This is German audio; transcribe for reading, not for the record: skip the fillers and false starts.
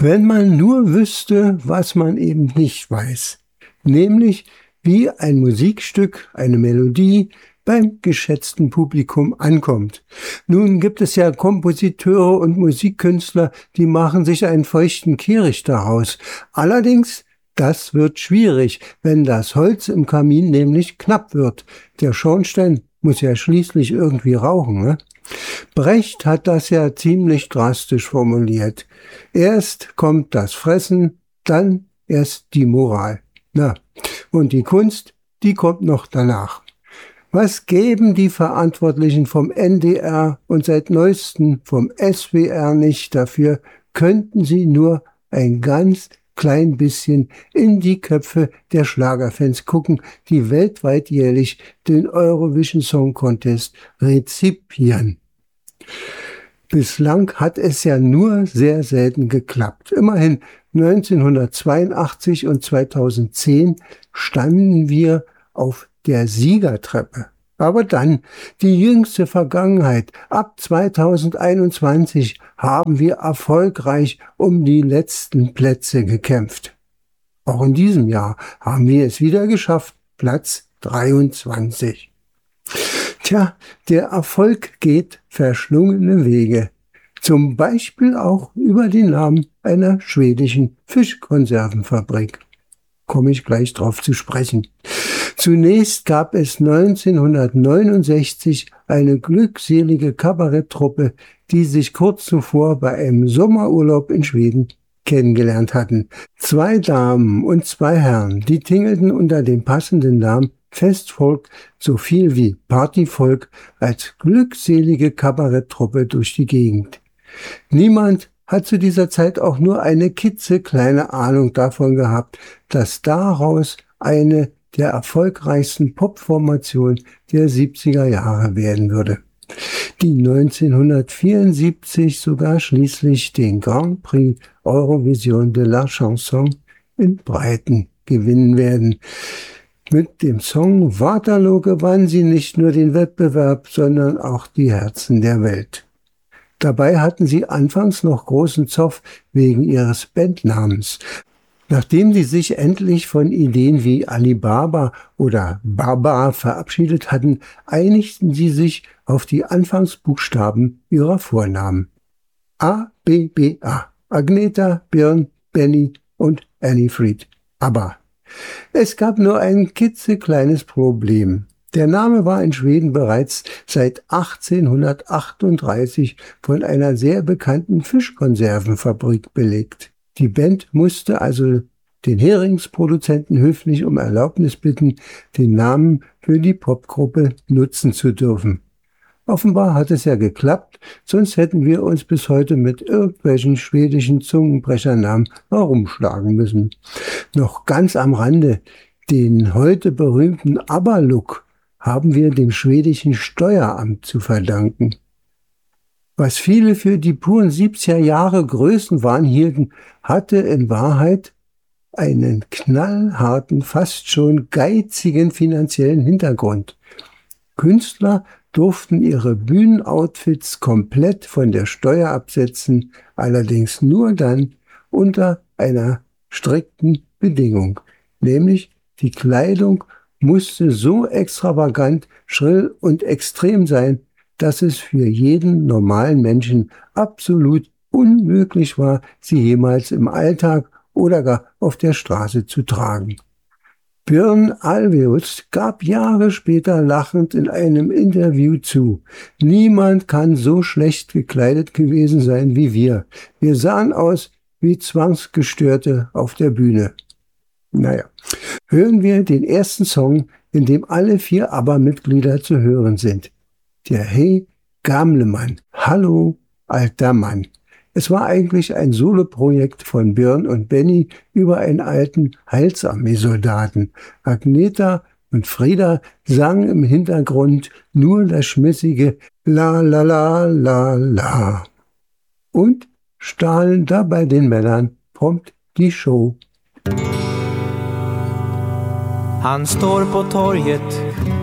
Wenn man nur wüsste, was man eben nicht weiß, nämlich wie ein Musikstück, eine Melodie beim geschätzten Publikum ankommt. Nun gibt es ja Kompositeure und Musikkünstler, die machen sich einen feuchten Kehricht daraus. Allerdings, das wird schwierig, wenn das Holz im Kamin nämlich knapp wird. Der Schornstein muss ja schließlich irgendwie rauchen, ne? Brecht hat das ja ziemlich drastisch formuliert. Erst kommt das Fressen, dann erst die Moral. Na, und die Kunst, die kommt noch danach. Was geben die Verantwortlichen vom NDR und seit neuestem vom SWR nicht dafür, könnten sie nur ein ganz klein bisschen in die Köpfe der Schlagerfans gucken, die weltweit jährlich den Eurovision Song Contest rezipieren. Bislang hat es ja nur sehr selten geklappt. Immerhin 1982 und 2010 standen wir auf der Siegertreppe. Aber dann, die jüngste Vergangenheit, ab 2021 haben wir erfolgreich um die letzten Plätze gekämpft. Auch in diesem Jahr haben wir es wieder geschafft, Platz 23. Tja, der Erfolg geht verschlungene Wege. Zum Beispiel auch über den Namen einer schwedischen Fischkonservenfabrik. Komme ich gleich drauf zu sprechen. Zunächst gab es 1969 eine glückselige Kabaretttruppe, die sich kurz zuvor bei einem Sommerurlaub in Schweden kennengelernt hatten. 2 Damen und 2 Herren, die tingelten unter dem passenden Namen Festvolk so viel wie Partyvolk als glückselige Kabaretttruppe durch die Gegend. Niemand hat zu dieser Zeit auch nur eine klitzekleine Ahnung davon gehabt, dass daraus eine der erfolgreichsten Popformationen der 70er Jahre werden würde, die 1974 sogar schließlich den Grand Prix Eurovision de la Chanson in Breiten gewinnen werden. Mit dem Song Waterloo gewann sie nicht nur den Wettbewerb, sondern auch die Herzen der Welt. Dabei hatten sie anfangs noch großen Zoff wegen ihres Bandnamens. Nachdem sie sich endlich von Ideen wie Alibaba oder Baba verabschiedet hatten, einigten sie sich auf die Anfangsbuchstaben ihrer Vornamen. A-B-B-A. Agneta, Björn, Benny und Annie Fried. ABBA. Es gab nur ein klitzekleines Problem. Der Name war in Schweden bereits seit 1838 von einer sehr bekannten Fischkonservenfabrik belegt. Die Band musste also den Heringsproduzenten höflich um Erlaubnis bitten, den Namen für die Popgruppe nutzen zu dürfen. Offenbar hat es ja geklappt, sonst hätten wir uns bis heute mit irgendwelchen schwedischen Zungenbrechernamen herumschlagen müssen. Noch ganz am Rande, den heute berühmten ABBA-Look haben wir dem schwedischen Steueramt zu verdanken. Was viele für die puren 70er Jahre Größenwahn hielten, hatte in Wahrheit einen knallharten, fast schon geizigen finanziellen Hintergrund. Künstler durften ihre Bühnenoutfits komplett von der Steuer absetzen, allerdings nur dann unter einer strikten Bedingung, nämlich die Kleidung musste so extravagant, schrill und extrem sein, dass es für jeden normalen Menschen absolut unmöglich war, sie jemals im Alltag oder gar auf der Straße zu tragen. Björn Ulvaeus gab Jahre später lachend in einem Interview zu: Niemand kann so schlecht gekleidet gewesen sein wie wir. Wir sahen aus wie Zwangsgestörte auf der Bühne. Naja, hören wir den ersten Song, in dem alle 4 ABBA-Mitglieder zu hören sind. Der Hey Gamle-Mann, Hallo alter Mann. Es war eigentlich ein Soloprojekt von Björn und Benny über einen alten Heilsarmee-Soldaten. Agneta und Frieda sangen im Hintergrund nur das schmissige La la la la la und stahlen dabei den Männern prompt die Show. Han står på torget